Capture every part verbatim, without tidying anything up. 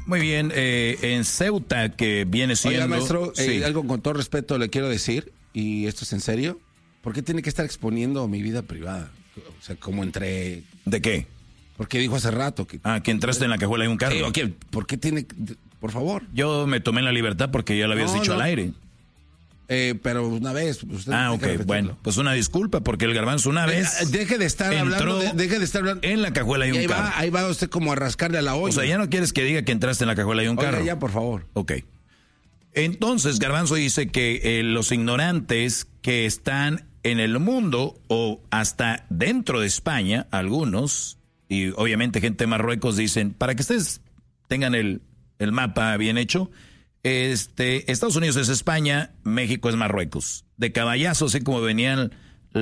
Muy bien, eh, en Ceuta, que viene siendo... Oiga, maestro, sí. eh, algo con todo respeto le quiero decir, y esto es en serio, ¿por qué tiene que estar exponiendo mi vida privada? O sea, como entré... ¿De qué? Porque dijo hace rato que... Ah, que entraste en la cajuela de un carro. Sí, okay. ¿Por qué tiene...? Por favor. Yo me tomé la libertad porque ya lo habías No, dicho no. al aire. Eh, pero una vez... Usted Ah, tiene que ok, bueno. Pues una disculpa porque el Garbanzo una vez... Eh, Deje de estar entró hablando, de- deje de estar hablando... en la cajuela de Y un ahí carro. va, ahí va usted como a rascarle a la olla. O sea, ya no quieres que diga que entraste en la cajuela de un Oiga, carro. ya, por favor. Ok. Entonces, Garbanzo dice que eh, los ignorantes que están en el mundo o hasta dentro de España, algunos, y obviamente gente de Marruecos, dicen, para que ustedes tengan el, el mapa bien hecho, este, Estados Unidos es España, México es Marruecos. De caballazo, así como venían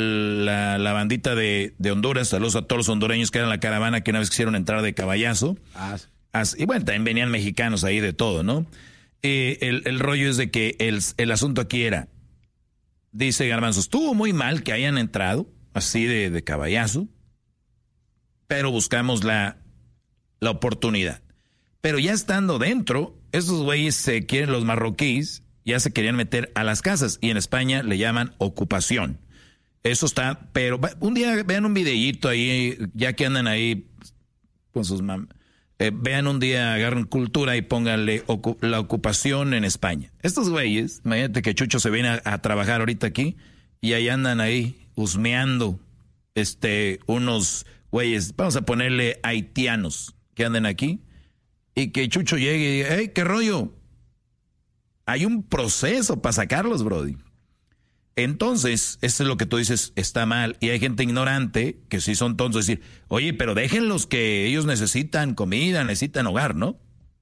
la, la bandita de, de Honduras, saludos a todos los hondureños que eran la caravana que una vez quisieron entrar de caballazo. Ah, As- y bueno, también venían mexicanos ahí de todo, ¿no? Eh, el, el rollo es de que el, el asunto aquí era, dice Garbanzo, estuvo muy mal que hayan entrado así de, de caballazo, pero buscamos la, la oportunidad. Pero ya estando dentro, esos güeyes se quieren, los marroquíes, ya se querían meter a las casas y en España le llaman ocupación. Eso está, pero va- un día vean un videíto ahí, ya que andan ahí con sus mam... Eh, vean un día, agarren cultura y pónganle ocu- la ocupación en España. Estos güeyes, imagínate que Chucho se viene a, a trabajar ahorita aquí y ahí andan ahí husmeando este, unos güeyes, vamos a ponerle haitianos que anden aquí y que Chucho llegue y diga, hey, ¿qué rollo? Hay un proceso para sacarlos, brody. Entonces, eso es lo que tú dices, está mal. Y hay gente ignorante que sí son tontos, decir, oye, pero déjenlos que ellos necesitan comida, necesitan hogar, ¿no?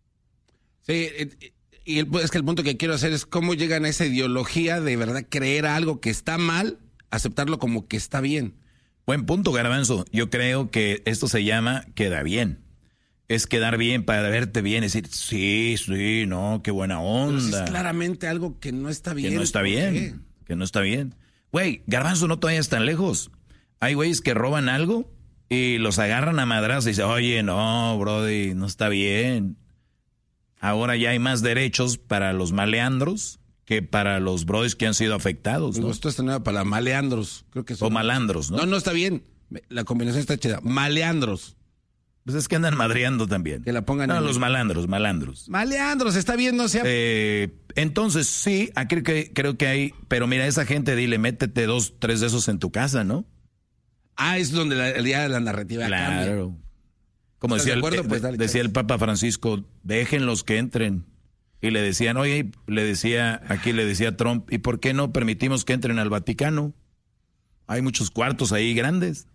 Sí, eh, y el- es que el punto que quiero hacer es cómo llegan a esa ideología de verdad creer a algo que está mal, aceptarlo como que está bien. Buen punto, Garbanzo. Yo creo que esto se llama queda bien. Es quedar bien para verte bien, decir, sí, sí, no, qué buena Pero si onda. es claramente algo que no está bien. Que no está ¿por bien, qué? que no está bien. Güey, Garbanzo, no te vayas tan lejos. Hay güeyes que roban algo y los agarran a madrazos y dicen, oye, no, brody, no está bien. Ahora ya hay más derechos para los maleandros que para los brodis que han sido afectados, Me ¿no? gustó esta nueva palabra, maleandros. Creo que son- O malandros, ¿no? No, no está bien. La combinación está chida. Maleandros. Pues es que andan madreando también. Que la pongan No, en- los malandros, malandros. Maleandros, está bien, no sea. Eh, entonces, sí, aquí que, creo que hay, pero mira, esa gente, dile, métete dos, tres de esos en tu casa, ¿no? Ah, es donde la, el día de la narrativa cambia. Claro. Como ¿Estás decía, de el, acuerdo? eh, Pues dale, decía chance. el Papa Francisco, déjenlos que entren. Y le decían, oye, le decía, aquí le decía Trump, ¿y por qué no permitimos que entren al Vaticano? Hay muchos cuartos ahí grandes.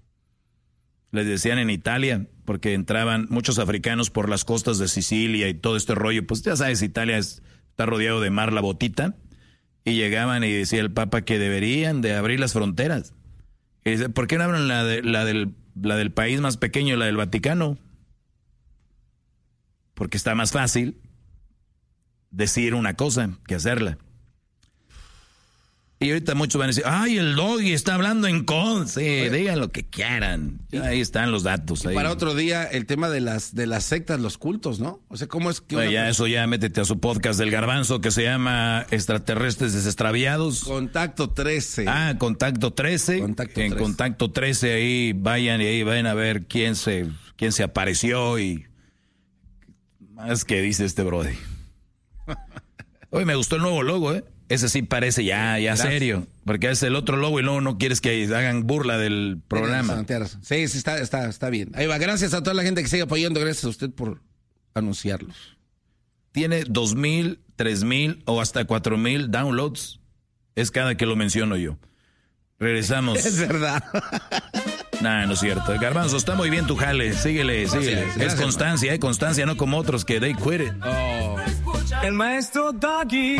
Les decían en Italia, porque entraban muchos africanos por las costas de Sicilia y todo este rollo. Pues ya sabes, Italia es- está rodeado de mar, la botita. Y llegaban y decía el Papa que deberían de abrir las fronteras. Y dice, ¿por qué no abren la, de, la, del, la del país más pequeño, la del Vaticano? Porque está más fácil decir una cosa que hacerla. Y ahorita muchos van a decir, ay, el Doggy está hablando en con. Sí, digan lo que quieran. Ya ahí están los datos. Ahí. Para otro día, el tema de las de las sectas, los cultos, ¿no? O sea, ¿cómo es que Oye, una ya persona- eso ya métete a su podcast del Garbanzo que se llama Extraterrestres Desestraviados. Contacto trece. Ah, Contacto trece. Contacto en trece. Contacto trece ahí vayan y ahí vayan a ver quién se, quién se apareció y más que dice este brody. Oye, me gustó el nuevo logo, ¿eh? Ese sí parece ya, ya Gracias. serio. Porque es el otro logo y luego no quieres que hagan burla del programa. Sí, sí, está, está, está bien. Ahí va, gracias a toda la gente que sigue apoyando, gracias a usted por anunciarlos. Tiene dos mil, tres mil o hasta cuatro mil downloads. Es cada que lo menciono yo. Regresamos. Es verdad. Nah, no es cierto. Garbanzo, está muy bien tu jale. Síguele, síguele. Gracias, es constancia, hay constancia, no como otros que they quit it. Oh. El maestro Doggy.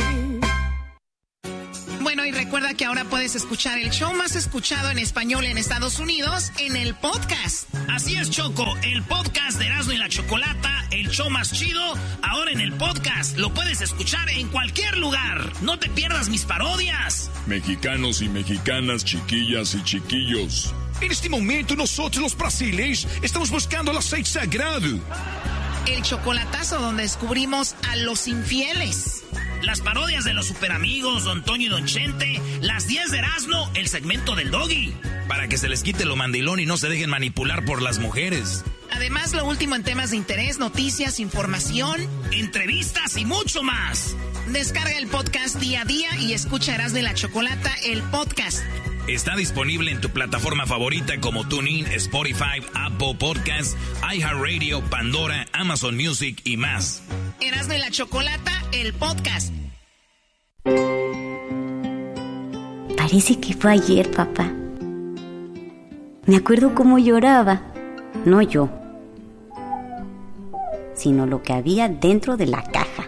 Bueno, y recuerda que ahora puedes escuchar el show más escuchado en español en Estados Unidos en el podcast. Así es, Choco, el podcast de Erasmo y la Chocolata, el show más chido, ahora en el podcast. Lo puedes escuchar en cualquier lugar. No te pierdas mis parodias. Mexicanos y mexicanas, chiquillas y chiquillos. En este momento, nosotros los brasileños estamos buscando el aceite sagrado. El chocolatazo, donde descubrimos a los infieles. Las parodias de los superamigos, Don Toño y Don Chente. Las diez de Erasmo, el segmento del Doggy. Para que se les quite lo mandilón y no se dejen manipular por las mujeres. Además, lo último en temas de interés, noticias, información, entrevistas y mucho más. Descarga el podcast día a día y escucha Erasmo y la Chocolata, el podcast. Está disponible en tu plataforma favorita como TuneIn, Spotify, Apple Podcasts, iHeartRadio, Pandora, Amazon Music y más. Erasmo y la Chocolata, el podcast. Parece que fue ayer, papá. Me acuerdo cómo lloraba. No yo, sino lo que había dentro de la caja.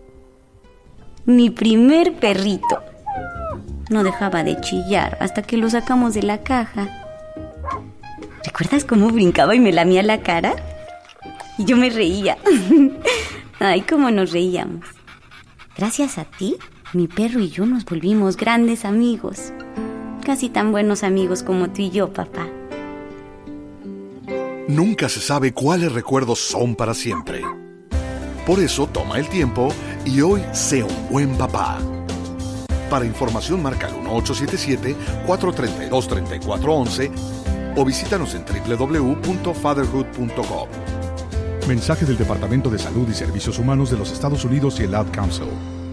Mi primer perrito. No dejaba de chillar hasta que lo sacamos de la caja. ¿Recuerdas cómo brincaba y me lamía la cara? Y yo me reía. Ay, cómo nos reíamos. Gracias a ti, mi perro y yo nos volvimos grandes amigos. Casi tan buenos amigos como tú y yo, papá. Nunca se sabe cuáles recuerdos son para siempre. Por eso toma el tiempo y hoy sea un buen papá. Para información marca el uno ocho siete siete, cuatro tres dos, tres cuatro uno uno o visítanos en doble u doble u doble u punto fatherhood punto com. Mensaje del Departamento de Salud y Servicios Humanos de los Estados Unidos y el Ad Council.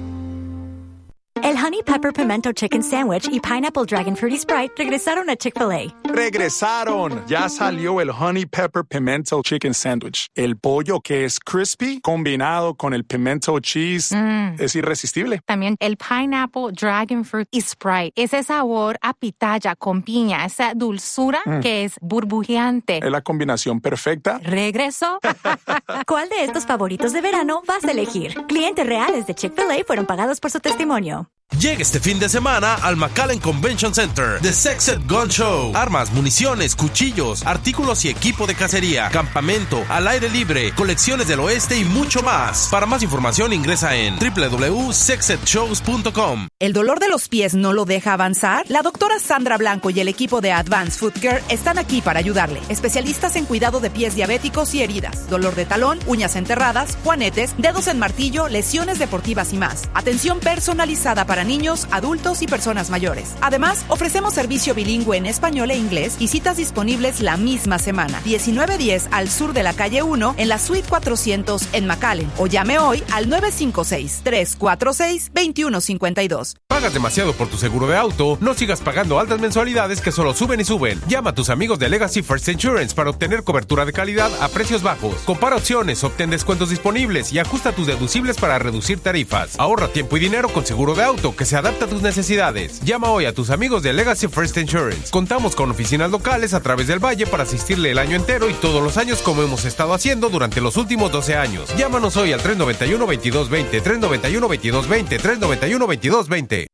El Honey Pepper Pimento Chicken Sandwich y Pineapple Dragon Fruity Sprite regresaron a Chick-fil-A. ¡Regresaron! Ya salió el Honey Pepper Pimento Chicken Sandwich. El pollo que es crispy, combinado con el pimento cheese, mm. es irresistible. También el Pineapple Dragon Fruit y Sprite. Ese sabor a pitaya con piña, esa dulzura mm. que es burbujeante. Es la combinación perfecta. ¿Regresó? ¿Cuál de estos favoritos de verano vas a elegir? Clientes reales de Chick-fil-A fueron pagados por su testimonio. Llega este fin de semana al McAllen Convention Center The Sexed Gun Show. Armas, municiones, cuchillos, artículos y equipo de cacería, campamento, al aire libre, colecciones del oeste y mucho más. Para más información ingresa en doble u doble u doble u punto sexed shows punto com. ¿El dolor de los pies no lo deja avanzar? La doctora Sandra Blanco y el equipo de Advanced Foot Care están aquí para ayudarle. Especialistas en cuidado de pies diabéticos y heridas, dolor de talón, uñas enterradas, juanetes, dedos en martillo, lesiones deportivas y más. Atención personalizada para niños, adultos y personas mayores. Además, ofrecemos servicio bilingüe en español e inglés y citas disponibles la misma semana. diecinueve diez al sur de la calle uno en la suite cuatrocientos en McAllen. O llame hoy al nueve cinco seis, tres cuatro seis, dos uno cinco dos. ¿Pagas demasiado por tu seguro de auto? No sigas pagando altas mensualidades que solo suben y suben. Llama a tus amigos de Legacy First Insurance para obtener cobertura de calidad a precios bajos. Compara opciones, obtén descuentos disponibles y ajusta tus deducibles para reducir tarifas. Ahorra tiempo y dinero con seguro de auto que se adapta a tus necesidades. Llama hoy a tus amigos de Legacy First Insurance. Contamos con oficinas locales a través del valle para asistirle el año entero y todos los años como hemos estado haciendo durante los últimos doce años. Llámanos hoy al tres nueve uno, veintidós veinte, tres nueve uno, veintidós veinte, tres nueve uno, veintidós veinte.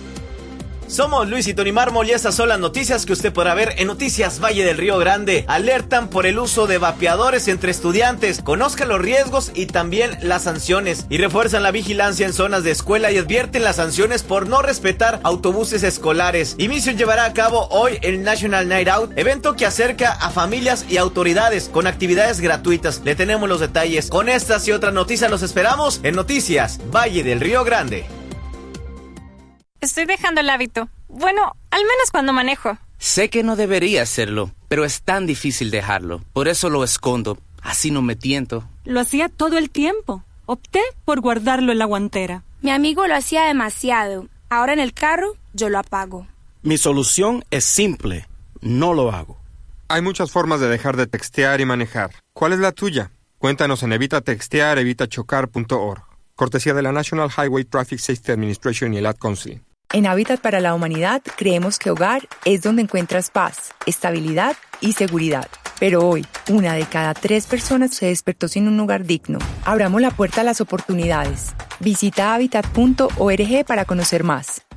Somos Luis y Tony Mármol y estas son las noticias que usted podrá ver en Noticias Valle del Río Grande. Alertan por el uso de vapeadores entre estudiantes. Conozcan los riesgos y también las sanciones. Y refuerzan la vigilancia en zonas de escuela y advierten las sanciones por no respetar autobuses escolares. Y Mission llevará a cabo hoy el National Night Out, evento que acerca a familias y autoridades con actividades gratuitas. Le tenemos los detalles. Con estas y otras noticias los esperamos en Noticias Valle del Río Grande. Estoy dejando el hábito. Bueno, al menos cuando manejo. Sé que no debería hacerlo, pero es tan difícil dejarlo. Por eso lo escondo. Así no me tiento. Lo hacía todo el tiempo. Opté por guardarlo en la guantera. Mi amigo lo hacía demasiado. Ahora en el carro, yo lo apago. Mi solución es simple. No lo hago. Hay muchas formas de dejar de textear y manejar. ¿Cuál es la tuya? Cuéntanos en evita textear evita chocar punto org. Cortesía de la National Highway Traffic Safety Administration y el Ad Council. En Hábitat para la Humanidad creemos que hogar es donde encuentras paz, estabilidad y seguridad. Pero hoy, una de cada tres personas se despertó sin un hogar digno. Abramos la puerta a las oportunidades. Visita hábitat punto org para conocer más.